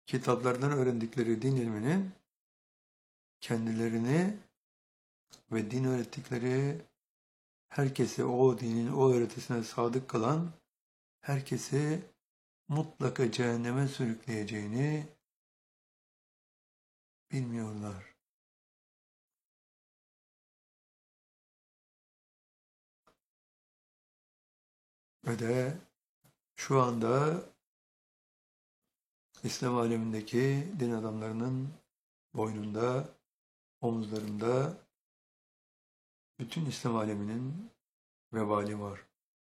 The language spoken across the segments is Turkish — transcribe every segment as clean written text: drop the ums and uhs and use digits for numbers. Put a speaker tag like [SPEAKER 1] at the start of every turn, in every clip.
[SPEAKER 1] kitaplardan öğrendikleri din ilminin kendilerini ve din öğrettikleri herkese o dinin o öğretisine sadık kalan herkesi mutlaka cehenneme sürükleyeceğini bilmiyorlar. Ve de şu anda İslam alemindeki din adamlarının boynunda, omuzlarında bütün İslam aleminin vebali var.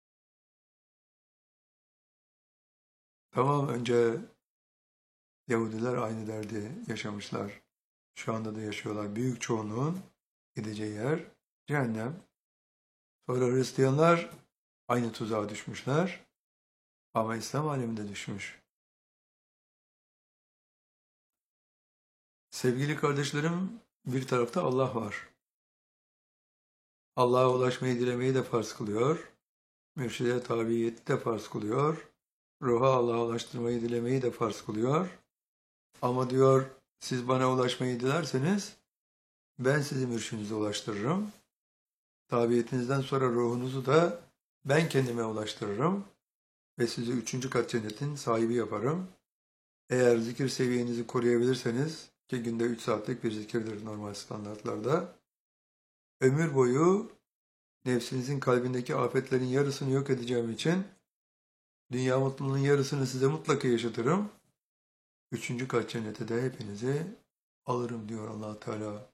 [SPEAKER 1] Tamam, önce Yahudiler aynı derdi yaşamışlar. Şu anda da yaşıyorlar. Büyük çoğunluğun gideceği yer cehennem. Sonra Hristiyanlar aynı tuzağa düşmüşler. Ama İslam aleminde düşmüş. Sevgili kardeşlerim, bir tarafta Allah var. Allah'a ulaşmayı dilemeyi de farz kılıyor. Mürşide tabiyeti de farz kılıyor. Ruha Allah'a ulaştırmayı dilemeyi de farz kılıyor. Ama diyor, siz bana ulaşmayı dilerseniz ben sizi mürşidinize ulaştırırım. Tabiyetinizden sonra ruhunuzu da ben kendime ulaştırırım ve sizi 3. kat cennetin sahibi yaparım. Eğer zikir seviyenizi koruyabilirseniz, ki günde 3 saatlik bir zikirdir normal standartlarda, ömür boyu nefsinizin kalbindeki afetlerin yarısını yok edeceğim için dünya mutluluğunun yarısını size mutlaka yaşatırım. 3. kat cennete de hepinizi alırım diyor Allah Teala.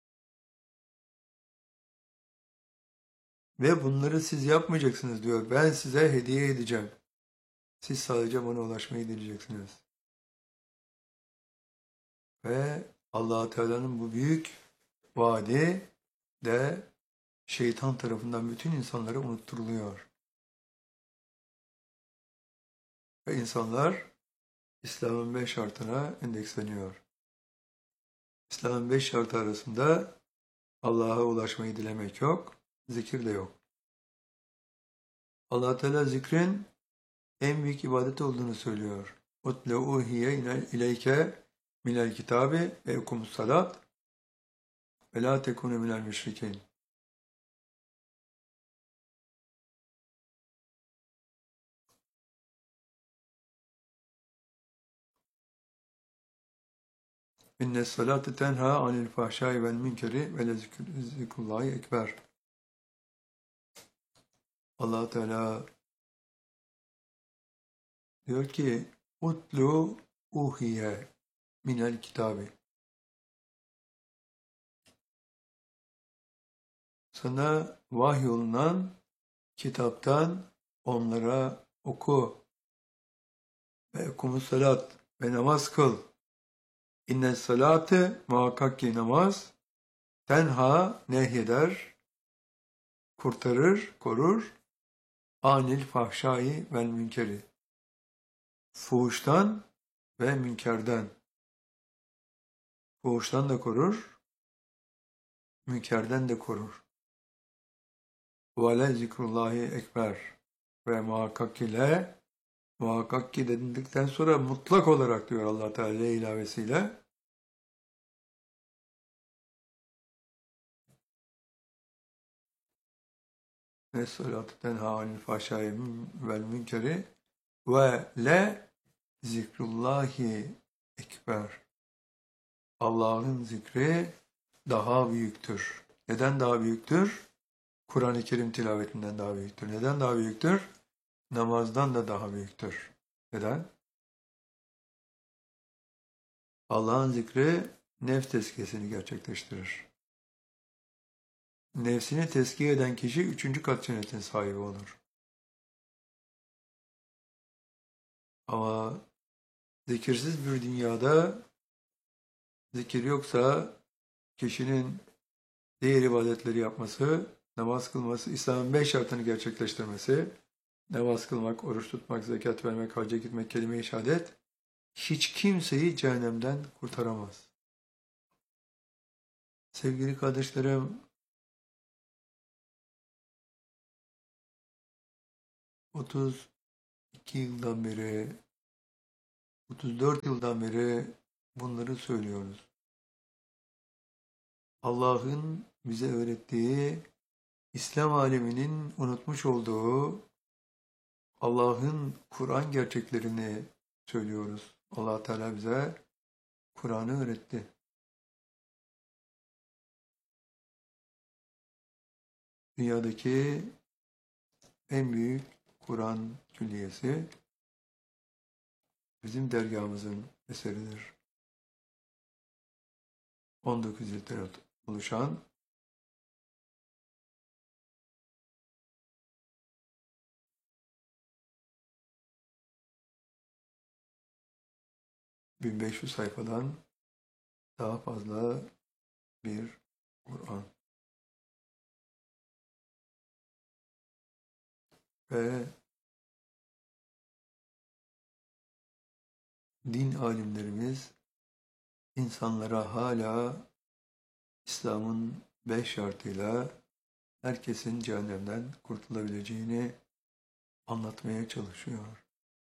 [SPEAKER 1] Ve bunları siz yapmayacaksınız diyor. Ben size hediye edeceğim. Siz sadece bana ulaşmayı dileyeceksiniz. Ve Allah Teala'nın bu büyük vaadi de şeytan tarafından bütün insanlara unutturuluyor. Ve insanlar İslam'ın 5 şartına endeksleniyor. İslam'ın 5 şartı arasında Allah'a ulaşmayı dilemek yok, zikir de yok. Allah Teala zikrin en büyük ibadet olduğunu söylüyor. Utle uhiye ileyke minel kitabi ve ekumus salat ve la tekunu minel müşrikin. İnne salate tenha anil fahşai vel münkeri ve lezikrullahi ekber. Allah Teala diyor ki utlu uhiye minel kitabi. Sana vahyolunan kitaptan onlara oku ve ekumus salat ve namaz kıl. İnne salate muhakkak ki namaz tenha nehyeder, kurtarır, korur anil fahşai vel münkeri. Fuhuştan ve münkerden. Fuhuştan da korur, münkerden de korur. Ve le zikrullahi ekber. Ve muhakkak ki dedikten sonra mutlak olarak diyor Allah Teala ilavesiyle ve salatu tenha anil fahşai vel münkeri ve le zikrullahi ekber. Allah'ın zikri daha büyüktür. Neden daha büyüktür? Kur'an-ı Kerim tilavetinden daha büyüktür. Neden daha büyüktür? Namazdan da daha büyüktür. Neden? Allah'ın zikri nefs tezkiyesini gerçekleştirir. Nefsini tezkiye eden kişi 3. kat cennetin sahibi olur. Ama zikirsiz bir dünyada zikir yoksa kişinin diğer ibadetleri yapması, namaz kılması, İslam'ın 5 şartını gerçekleştirmesi, namaz kılmak, oruç tutmak, zekat vermek, hacca gitmek, kelime-i şehadet, hiç kimseyi cehennemden kurtaramaz. Sevgili kardeşlerim, 32 yıldan beri 34 yıldan beri bunları söylüyoruz. Allah'ın bize öğrettiği, İslam aleminin unutmuş olduğu Allah'ın Kur'an gerçeklerini söylüyoruz. Allah Teala bize Kur'an'ı öğretti. Dünyadaki en büyük Kur'an külliyesi bizim dergahımızın eseridir. 19 ciltten oluşan 1500 sayfadan daha fazla bir Kur'an. Ve din alimlerimiz insanlara hala İslam'ın 5 şartıyla herkesin cehennemden kurtulabileceğini anlatmaya çalışıyor.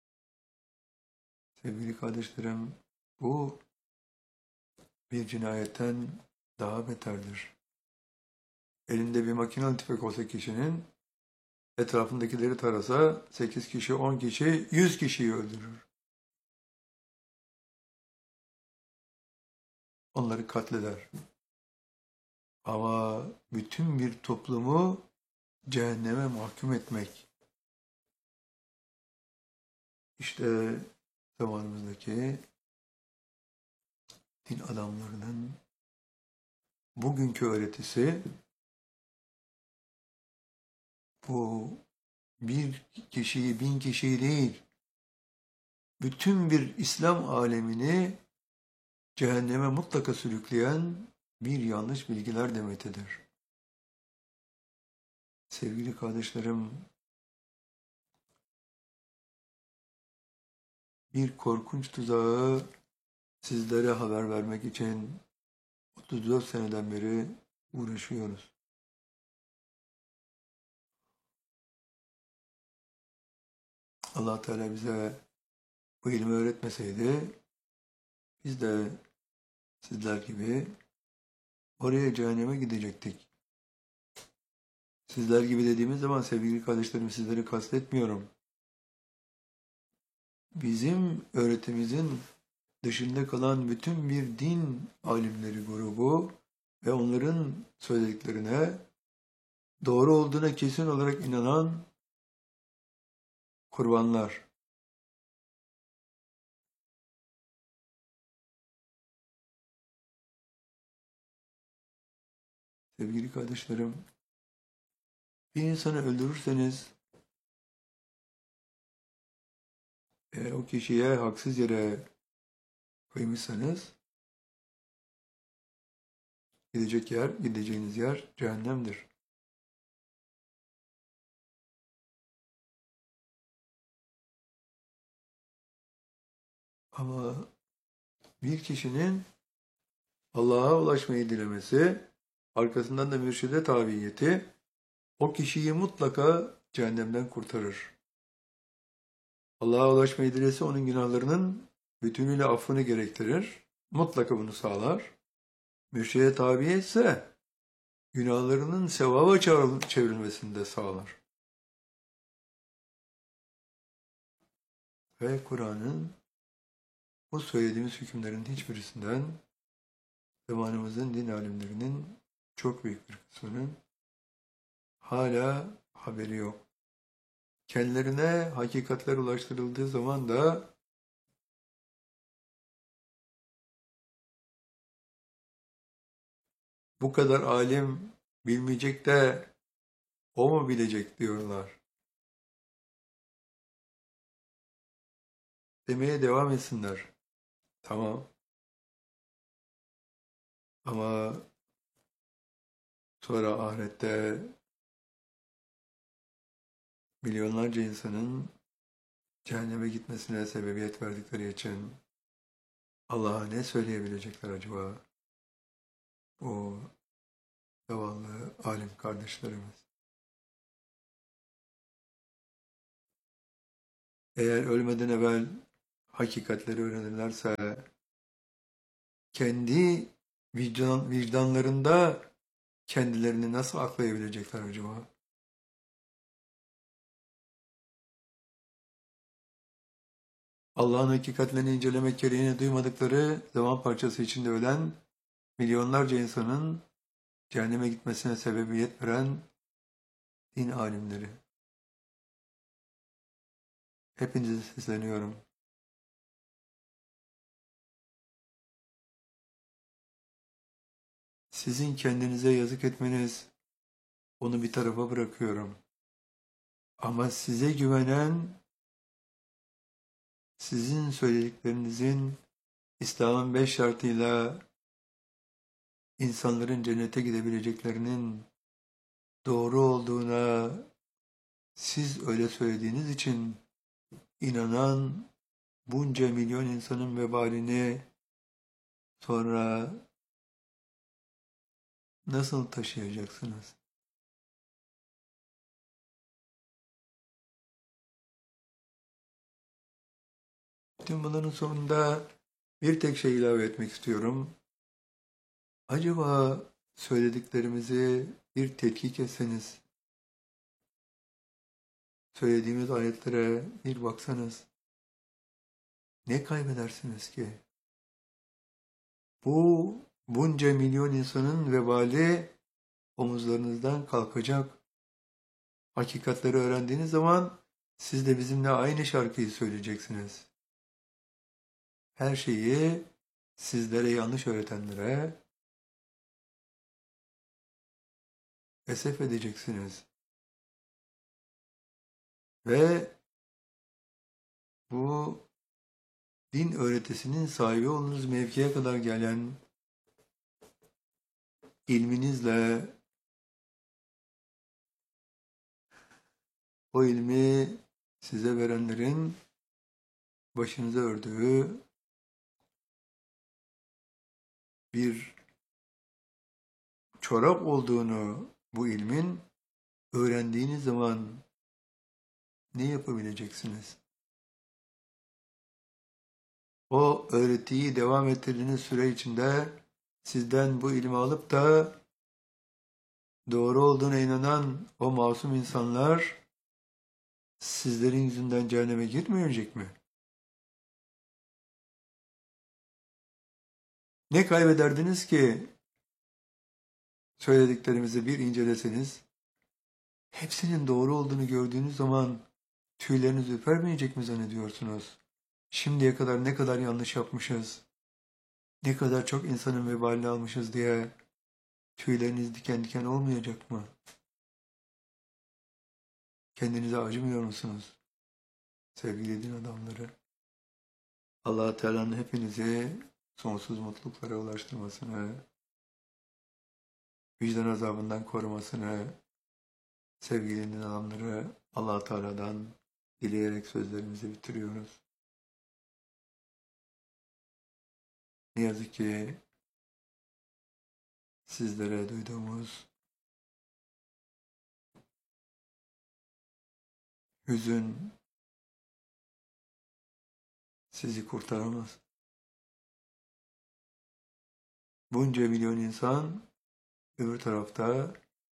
[SPEAKER 1] Sevgili kardeşlerim, bu bir cinayetten daha beterdir. Elinde bir makinalı tüfek olsa kişinin, etrafındakileri tarasa 8 kişi, 10 kişi, 100 kişiyi öldürür. Onları katleder. Ama bütün bir toplumu cehenneme mahkum etmek, işte zamanımızdaki din adamlarının bugünkü öğretisi, bu bir kişiyi, 1000 kişiyi değil, bütün bir İslam alemini cehenneme mutlaka sürükleyen bir yanlış bilgiler demetidir. Sevgili kardeşlerim, bir korkunç tuzağı sizlere haber vermek için 34 seneden beri uğraşıyoruz. Allah Teala bize bu ilmi öğretmeseydi, biz de sizler gibi oraya cehenneme gidecektik. Sizler gibi dediğimiz zaman sevgili kardeşlerim, sizleri kastetmiyorum. Bizim öğretimizin dışında kalan bütün bir din alimleri grubu ve onların söylediklerine doğru olduğuna kesin olarak inanan kurbanlar. Sevgili kardeşlerim, bir insanı öldürürseniz, eğer o kişiye haksız yere kıymışsanız, gideceğiniz yer cehennemdir. Ama bir kişinin Allah'a ulaşmayı dilemesi, arkasından da mürşide tabiyeti, o kişiyi mutlaka cehennemden kurtarır. Allah'a ulaşmayı dilese onun günahlarının bütünüyle affını gerektirir. Mutlaka bunu sağlar. Mürşide tabi ise günahlarının sevaba çevrilmesini de sağlar. Ve Kur'an'ın bu söylediğimiz hükümlerin hiçbirisinden zamanımızın din alimlerinin çok büyük bir kısmının hala haberi yok. Kendilerine hakikatler ulaştırıldığı zaman da bu kadar alim bilmeyecek de o mu bilecek diyorlar. Demeye devam etsinler. Tamam. Ama sonra ahirette milyonlarca insanın cehenneme gitmesine sebebiyet verdikleri için Allah'a ne söyleyebilecekler acaba? O zavallı alim kardeşlerimiz. Eğer ölmeden evvel hakikatleri öğrenirlerse, kendi vicdanlarında kendilerini nasıl aklayabilecekler acaba? Allah'ın hakikatlerini incelemek gereğini duymadıkları zaman parçası içinde ölen milyonlarca insanın cehenneme gitmesine sebebiyet veren din alimleri. Hepinize sesleniyorum. Sizin kendinize yazık etmeniz, onu bir tarafa bırakıyorum. Ama size güvenen, sizin söylediklerinizin İslam'ın 5 şartıyla insanların cennete gidebileceklerinin doğru olduğuna siz öyle söylediğiniz için inanan bunca milyon insanın vebalini sonra nasıl taşıyacaksınız? Tüm bunların sonunda bir tek şey ilave etmek istiyorum. Acaba söylediklerimizi bir tetkik etseniz, söylediğimiz ayetlere bir baksanız, ne kaybedersiniz ki? Bu bunca milyon insanın vebali omuzlarınızdan kalkacak. Hakikatleri öğrendiğiniz zaman siz de bizimle aynı şarkıyı söyleyeceksiniz. Her şeyi sizlere yanlış öğretenlere esef edeceksiniz. Ve bu din öğretisinin sahibi olduğunuz mevkiye kadar gelen ilminizle o ilmi size verenlerin başınıza ördüğü bir çorap olduğunu bu ilmin öğrendiğiniz zaman ne yapabileceksiniz? O öğretiyi devam ettirdiğiniz süre içinde sizden bu ilmi alıp da doğru olduğuna inanan o masum insanlar sizlerin yüzünden cehenneme girmeyecek mi? Ne kaybederdiniz ki söylediklerimizi bir inceleseniz, hepsinin doğru olduğunu gördüğünüz zaman tüyleriniz ürpermeyecek mi zannediyorsunuz? Şimdiye kadar ne kadar yanlış yapmışız, ne kadar çok insanın vebalini almışız diye tüyleriniz diken diken olmayacak mı? Kendinize acımıyor musunuz sevgili din adamları? Allah Teala'nın hepinizi sonsuz mutluluklara ulaştırmasını, vicdan azabından korumasını, sevgili din adamları, Allah Teala'dan dileyerek sözlerimizi bitiriyoruz. Ne yazık ki sizlere duyduğumuz hüzün sizi kurtaramaz. Bunca milyon insan öbür tarafta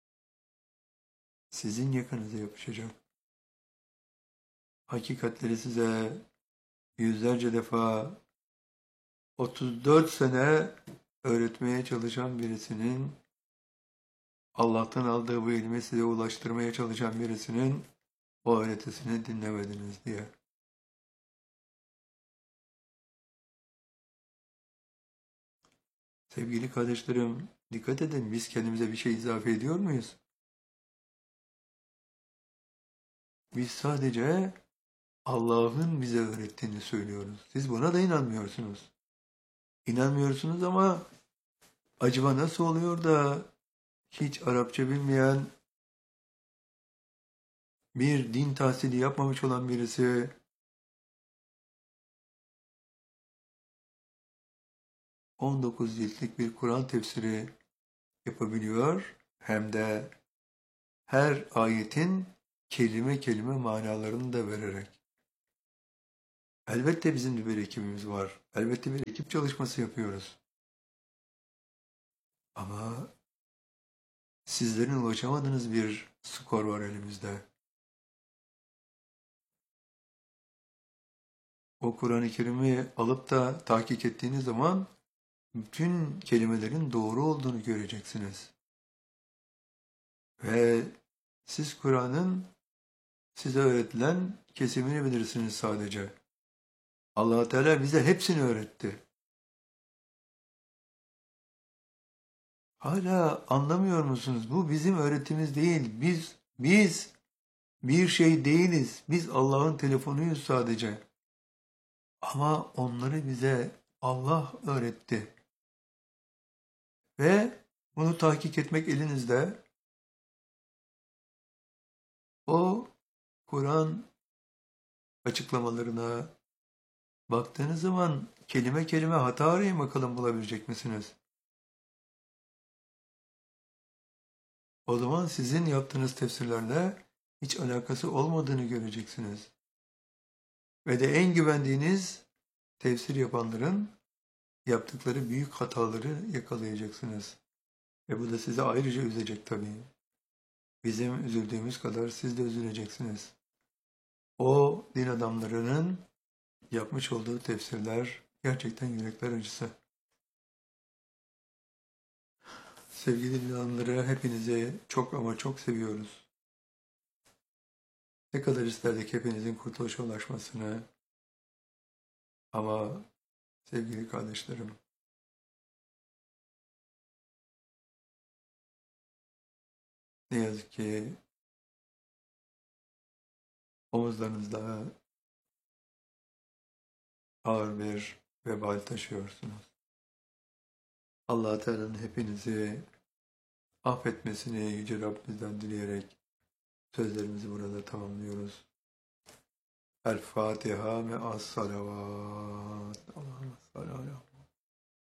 [SPEAKER 1] sizin yakanıza yapışacak. Hakikatleri size yüzlerce defa 34 sene öğretmeye çalışan birisinin, Allah'tan aldığı bu ilmi size ulaştırmaya çalışan birisinin o öğretisini dinlemediniz diye. Sevgili kardeşlerim, dikkat edin, biz kendimize bir şey izafe ediyor muyuz? Biz sadece Allah'ın bize öğrettiğini söylüyoruz. Siz buna da inanmıyorsunuz. İnanmıyorsunuz ama acaba nasıl oluyor da hiç Arapça bilmeyen, bir din tahsili yapmamış olan birisi 19 ciltlik bir Kur'an tefsiri yapabiliyor, hem de her ayetin kelime kelime manalarını da vererek. Elbette bizim de bir ekibimiz var. Elbette bir ekip çalışması yapıyoruz. Ama sizlerin ulaşamadığınız bir skor var elimizde. O Kur'an-ı Kerim'i alıp da tahkik ettiğiniz zaman bütün kelimelerin doğru olduğunu göreceksiniz. Ve siz Kur'an'ın size öğretilen kesimini bilirsiniz sadece. Allah Teala bize hepsini öğretti. Hala anlamıyor musunuz? Bu bizim öğretimiz değil. Biz bir şey değiliz. Biz Allah'ın telefonuyuz sadece. Ama onları bize Allah öğretti. Ve bunu tahkik etmek elinizde. O Kur'an açıklamalarına baktığınız zaman kelime kelime hata arayın bakalım bulabilecek misiniz? O zaman sizin yaptığınız tefsirlerle hiç alakası olmadığını göreceksiniz. Ve de en güvendiğiniz tefsir yapanların yaptıkları büyük hataları yakalayacaksınız. Ve bu da sizi ayrıca üzecek tabii. Bizim üzüldüğümüz kadar siz de üzüleceksiniz. O din adamlarının yapmış olduğu tefsirler gerçekten yürekler acısı. Sevgili din adamları, hepinizi çok ama çok seviyoruz. Ne kadar isterdik hepinizin kurtuluşa ulaşmasını. Ama sevgili kardeşlerim, ne yazık ki omuzlarınızda ağır bir vebal taşıyorsunuz. Allah Teala'nın hepinizi affetmesini Yüce Rabbimizden dileyerek sözlerimizi burada tamamlıyoruz. El Fatiha me'as salavat.